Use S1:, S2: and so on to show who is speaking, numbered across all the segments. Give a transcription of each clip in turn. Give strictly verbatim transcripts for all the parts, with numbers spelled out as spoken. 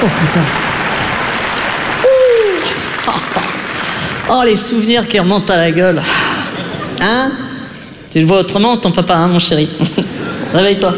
S1: Oh putain. Oh, les souvenirs qui remontent à la gueule. Hein? Tu le vois autrement, ton papa, hein, mon chéri? Réveille-toi.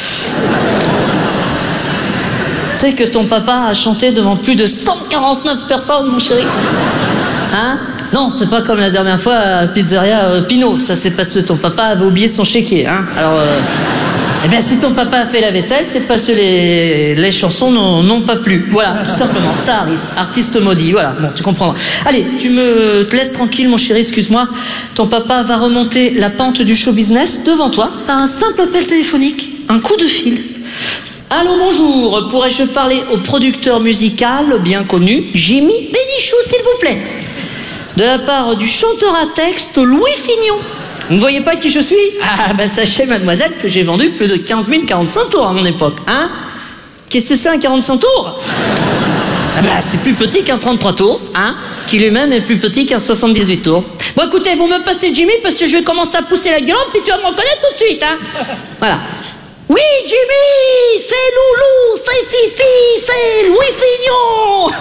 S1: Tu sais que ton papa a chanté devant plus de cent quarante-neuf personnes, mon chéri? Hein? Non, c'est pas comme la dernière fois à Pizzeria euh, Pinot. Ça, c'est parce que ton papa avait oublié son chéquier, hein? Alors, euh, eh bien, si ton papa a fait la vaisselle, c'est parce que les, les chansons n'ont pas plu. Voilà, tout simplement, ça arrive. Artiste maudit, voilà, bon, tu comprendras. Allez, tu me te laisses tranquille, mon chéri, excuse-moi. Ton papa va remonter la pente du show business devant toi par un simple appel téléphonique, un coup de fil. Allô, bonjour, pourrais-je parler au producteur musical bien connu, Jimmy Bénichou, s'il vous plaît? De la part du chanteur à texte Louis Fignon. Vous ne voyez pas qui je suis? Ah, ben sachez, mademoiselle, que j'ai vendu plus de quinze mille quarante-cinq tours à mon époque. Hein? Qu'est-ce que c'est un quarante-cinq tours? Ah ben, c'est plus petit qu'un trente-trois tours, hein? Qui lui-même est plus petit qu'un soixante-dix-huit tours. Bon, écoutez, vous me passez Jimmy parce que je vais commencer à pousser la gueulante, puis tu vas me reconnaître tout de suite, hein? Voilà. Oui, Jimmy, c'est Loulou, c'est Fifi, c'est Louis Fignon.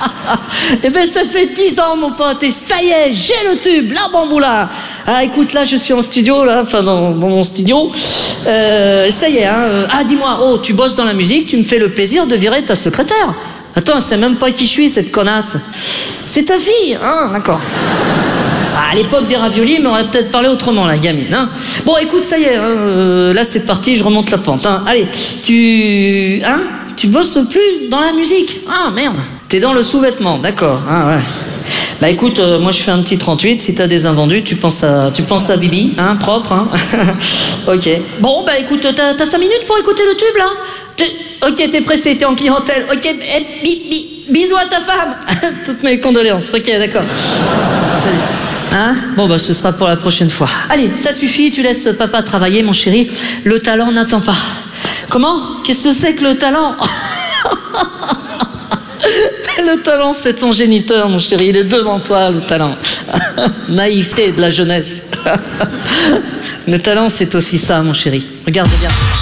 S1: Eh ben, ça fait dix ans, mon pote, et ça y est, j'ai le tube, la bamboula. Ah, écoute, là, je suis en studio, là, enfin, dans, dans mon studio. Euh, ça y est, hein. Ah, dis-moi, oh, tu bosses dans la musique, tu me fais le plaisir de virer ta secrétaire. Attends, c'est même pas qui je suis, cette connasse. C'est ta fille, hein, d'accord. Ah, à l'époque des raviolis, il m'aurait peut-être parlé autrement, la gamine. Hein. Bon, écoute, ça y est, hein, euh, là c'est parti, je remonte la pente. Hein. Allez, tu... Hein? Tu bosses plus dans la musique? Ah, merde. T'es dans le sous-vêtement, d'accord. Ah, ouais. Bah écoute, euh, moi je fais un petit trente-huit, si t'as des invendus, tu penses à, tu penses à Bibi, hein, propre, hein. Ok. Bon, bah écoute, t'as, t'as cinq minutes pour écouter le tube, là? T'es... Ok, t'es pressé, t'es en clientèle. Ok, eh, bi, bi, bisous à ta femme. Toutes mes condoléances, ok, d'accord. Salut. Hein? Bon, bah, ce sera pour la prochaine fois. Allez, ça suffit, tu laisses papa travailler, mon chéri. Le talent n'attend pas. Comment? Qu'est-ce que c'est que le talent? Le talent, c'est ton géniteur, mon chéri. Il est devant toi, le talent. Naïveté de la jeunesse. Le talent, c'est aussi ça, mon chéri. Regarde bien.